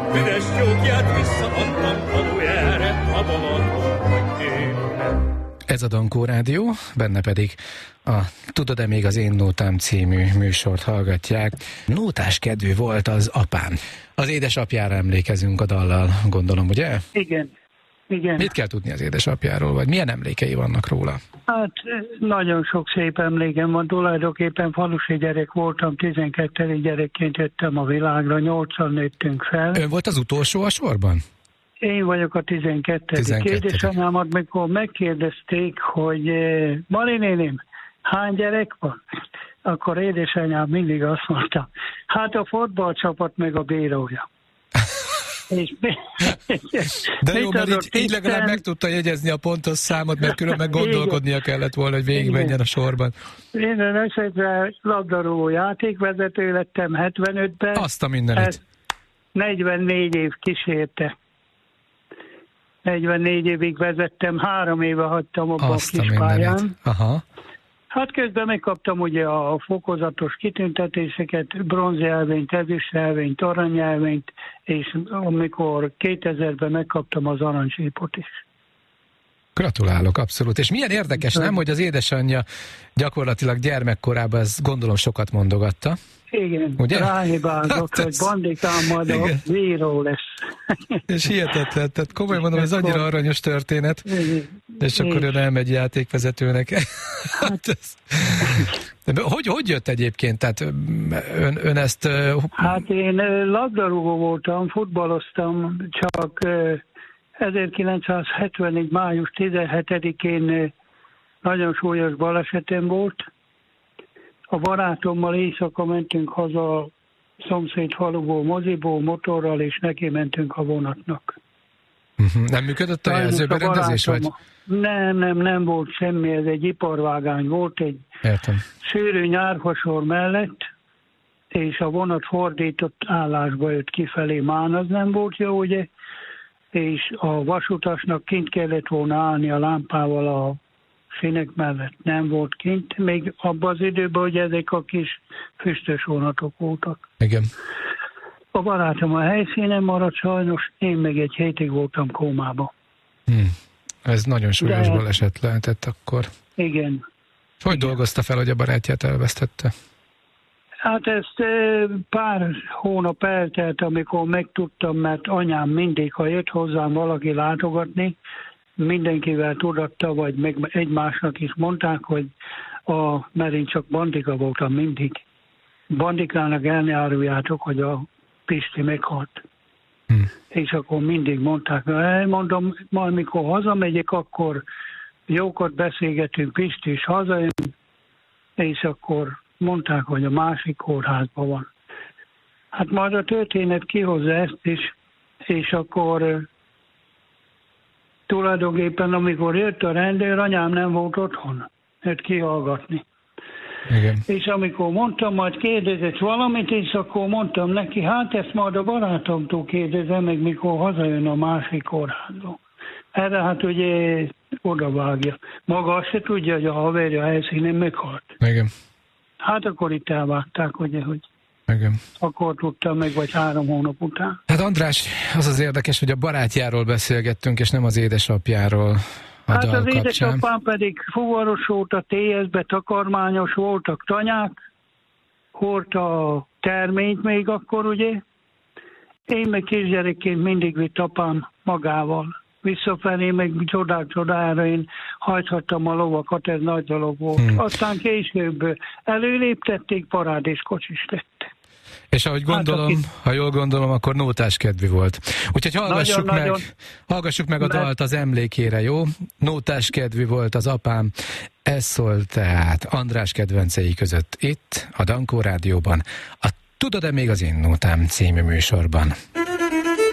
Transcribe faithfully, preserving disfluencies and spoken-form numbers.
üres tyúkját visszaadtam falujára, a Balaton, hogy éppen. Ez a Dankó Rádió, benne pedig a Tudod-e még az én nótám című műsort hallgatják. Nótás kedvű volt az apám. Az édesapjára emlékezünk a dallal, gondolom, ugye? Igen, igen. Mit kell tudni az édesapjáról, vagy milyen emlékei vannak róla? Hát nagyon sok szép emlékem van, tulajdonképpen falusi gyerek voltam, tizenkettedik gyerekként jöttem a világra, nyolcan nőttünk fel. Ön volt az utolsó a sorban? Én vagyok a tizenkettedik tizenkettedik Édesanyámat, mikor megkérdezték, hogy Mari néném, hány gyerek van? Akkor édesanyám mindig azt mondta, hát a fotballcsapat meg a bírója. És de jó, mert így, így legalább meg tudta jegyezni a pontos számot, mert különben gondolkodnia kellett volna, hogy végigmenjen a sorban. Minden esetre labdarúgó játékvezető lettem hetvenötben. Azt a mindenit. negyvennégy év kísérte. negyvennégy évig vezettem, három éve hagytam abban a kispályán. Aha. Hát közben megkaptam ugye a fokozatos kitüntetéseket, bronzjelvényt, ezüstjelvényt, aranyjelvényt, és amikor kétezerben megkaptam az aranysípot is. Gratulálok, abszolút. És milyen érdekes, nem, hogy az édesanyja gyakorlatilag gyermekkorában ezt gondolom sokat mondogatta. Igen, ugye? Ráhibázott, hát hogy bandikám majd a bíró lesz. És hihetetlen, tehát komolyan mondom, ez annyira aranyos történet, igen. És akkor ön elmegy játékvezetőnek. Hát ez... hogy, hogy jött egyébként? Tehát ön, ön ezt... Hát én labdarúgó voltam, futballoztam, csak ezerkilencszázhetvennégy május tizenhetedikén nagyon súlyos balesetem volt. A barátommal éjszaka mentünk haza szomszéd faluból, moziból, motorral, és neki mentünk a vonatnak. Uh-huh. Nem működött a jelzőberendezés, vagy? Nem, nem, nem volt semmi, ez egy iparvágány volt, egy Értem. szűrő nyárfasor mellett, és a vonat fordított állásba jött kifelé, már az nem volt jó, ugye, és a vasutasnak kint kellett volna állni a lámpával a színek mellett, nem volt kint, még abban az időben, hogy ezek a kis füstös vonatok voltak. Igen. A barátom a helyszínen maradt sajnos, én még egy hétig voltam kómában. Hmm. Ez nagyon súlyos De... baleset lehetett akkor. Igen. Hogy Igen. dolgozta fel, hogy a barátját elvesztette? Hát ezt pár hónap eltelt, amikor megtudtam, mert anyám mindig, ha jött hozzám valaki látogatni, mindenkivel tudatta, vagy meg egymásnak is mondták, hogy a, mert én csak bandika voltam mindig. Bandikának el ne áruljátok, hogy a Pisti meghalt. Hmm. És akkor mindig mondták, mondom, majd mikor hazamegyek, akkor jókat beszélgetünk, Pisti is hazajön, és akkor mondták, hogy a másik kórházban van. Hát majd a történet kihozza ezt is, és akkor tulajdonképpen, amikor jött a rendőr, anyám nem volt otthon, jött kihallgatni. Igen. És amikor mondtam, majd kérdezett valamit, és akkor mondtam neki, hát ezt majd a barátomtól kérdezem, meg mikor hazajön a másik kórházba. Erre hát ugye odavágja. Maga azt se tudja, hogy a haverja helyszínen meghalt. Igen. Hát akkor itt elvágták, ugye, hogy igen. Akkor tudtam meg, vagy három hónap után. Hát András, az az érdekes, hogy a barátjáról beszélgettünk, és nem az édesapjáról. A hát dal az kapcsán. édesapám pedig fuvaros volt, a té es-be takarmányos voltak tanyák, hordta a terményt még akkor, ugye. Én meg kisgyerekként mindig vitt apám magával. Visszafelé meg csodák-csodára én hajthattam a lovakat, ez nagy dolog volt. Hmm. Aztán később előléptették, parádéskocsis lett. És ahogy gondolom, hát, ha jól gondolom, akkor nótás kedvű volt. Úgyhogy hallgassuk nagyon, meg, nagyon, hallgassuk meg a mert... dalt az emlékére, jó? Nótás kedvű volt az apám. Ez szólt tehát András kedvencei között itt, a Dankó Rádióban, a Tudod-e még az én nótám című műsorban.